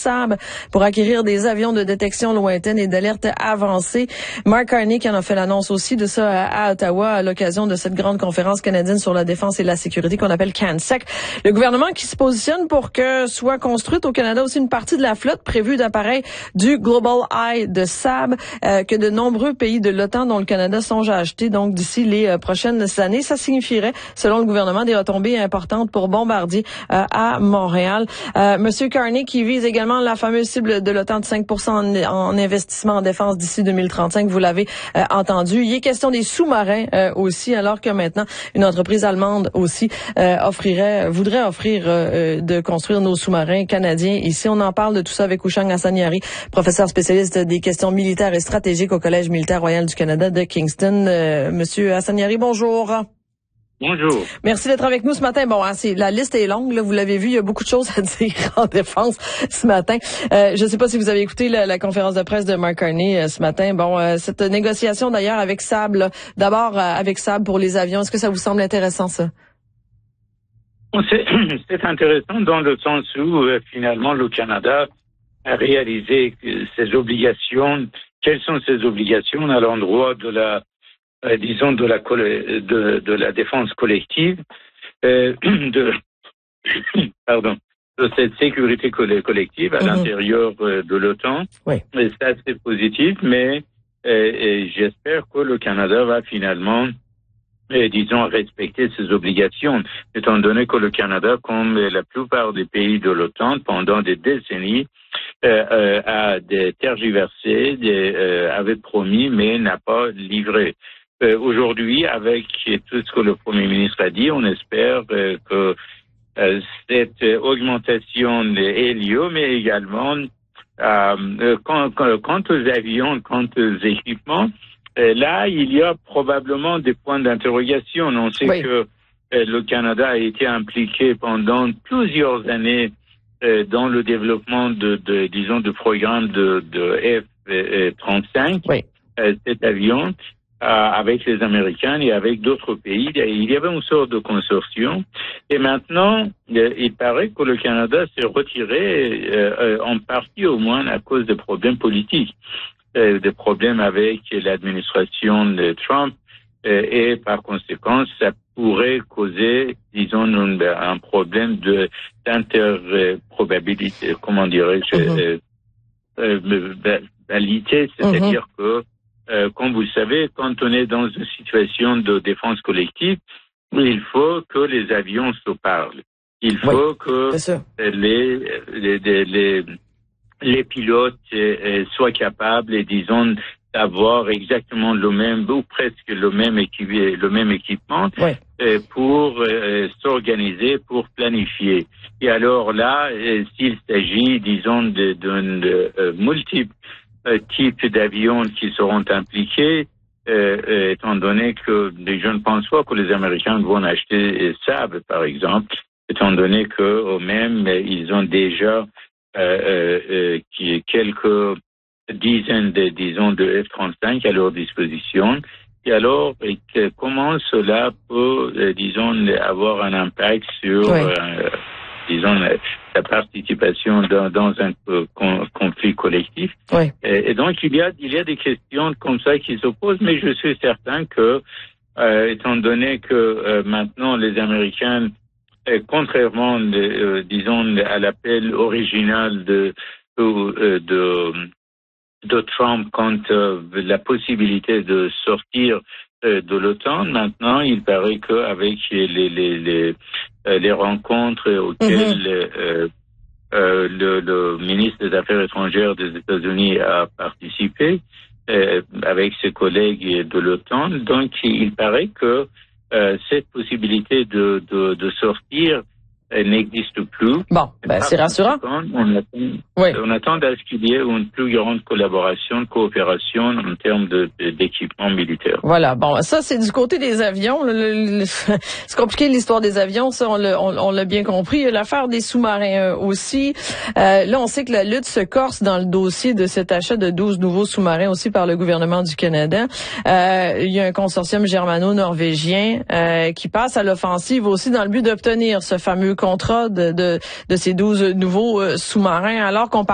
Saab pour acquérir des avions de détection lointaine et d'alerte avancée. Mark Carney qui en a fait l'annonce aussi de ça à Ottawa à l'occasion de cette grande conférence canadienne sur la défense et la sécurité qu'on appelle CANSEC. Le gouvernement qui se positionne pour que soit construite au Canada aussi une partie de la flotte prévue d'appareils du Global Eye de Saab que de nombreux pays de l'OTAN dont le Canada songe à acheter donc d'ici les prochaines années. Ça signifierait, selon le gouvernement, des retombées importantes pour Bombardier à Montréal. Monsieur Carney qui vise également la fameuse cible de l'OTAN de 5% en investissement en défense d'ici 2035, vous l'avez entendu. Il est question des sous-marins aussi, alors que maintenant une entreprise allemande aussi voudrait offrir de construire nos sous-marins canadiens. Ici, on en parle de tout ça avec Oushang Hassaniari, professeur spécialiste des questions militaires et stratégiques au Collège militaire royal du Canada de Kingston. Monsieur Hassaniari, bonjour. Bonjour. Merci d'être avec nous ce matin. Bon, la liste est longue, là, vous l'avez vu, il y a beaucoup de choses à dire en défense ce matin. Je ne sais pas si vous avez écouté la conférence de presse de Mark Carney ce matin. Bon, cette négociation d'ailleurs avec Saab, là, d'abord avec Saab pour les avions, est-ce que ça vous semble intéressant, ça? C'est intéressant dans le sens où finalement le Canada a réalisé ses obligations. Quelles sont ses obligations à l'endroit de la disons de la défense collective, de cette sécurité collective à l'intérieur de l'OTAN. Oui. Et ça c'est positif, mais j'espère que le Canada va finalement respecter ses obligations, étant donné que le Canada, comme la plupart des pays de l'OTAN, pendant des décennies, a tergiversé, avait promis, mais n'a pas livré. Aujourd'hui, avec tout ce que le Premier ministre a dit, on espère que cette augmentation ait lieu, mais également quant aux avions, quant aux équipements, là, il y a probablement des points d'interrogation. On sait que le Canada a été impliqué pendant plusieurs années dans le développement de programmes de F-35, cet avion, avec les Américains et avec d'autres pays. Il y avait une sorte de consortium. Et maintenant, il paraît que le Canada s'est retiré, en partie au moins, à cause des problèmes politiques. Des problèmes avec l'administration de Trump et par conséquent, ça pourrait causer, disons, un problème d'interprobabilité, comment dirais-je, validité, c'est-à-dire que, comme vous le savez, quand on est dans une situation de défense collective, il faut que les avions se parlent. Il faut que les pilotes soient capables, disons, d'avoir exactement le même ou presque le même équipement pour s'organiser, pour planifier. Et alors là, s'il s'agit, disons, de multiples types d'avions qui seront impliqués, étant donné que je ne pense pas que les Américains vont acheter Saab, par exemple, étant donné que eux-mêmes, ils ont déjà quelques dizaines de F-35 à leur disposition. Et alors, comment cela peut, avoir un impact sur, la participation dans un conflit collectif. Et donc, il y a des questions comme ça qui se posent, mais je suis certain que, étant donné que maintenant les Américains, contrairement, à l'appel original de Trump quant la possibilité de sortir de l'OTAN, maintenant, il paraît qu'avec les rencontres auxquelles le ministre des Affaires étrangères des États-Unis a participé avec ses collègues de l'OTAN, donc il paraît que cette possibilité de sortir n'existe plus. Bon, c'est rassurant. On attend à ce qu'il y ait une plus grande collaboration, coopération en termes d'équipement militaire. Voilà, bon, ça c'est du côté des avions. C'est compliqué l'histoire des avions, ça on l'a bien compris. L'affaire des sous-marins aussi. Là, on sait que la lutte se corse dans le dossier de cet achat de 12 nouveaux sous-marins aussi par le gouvernement du Canada. Il y a un consortium germano-norvégien qui passe à l'offensive aussi dans le but d'obtenir ce fameux contrat de ces 12 nouveaux sous-marins, alors qu'on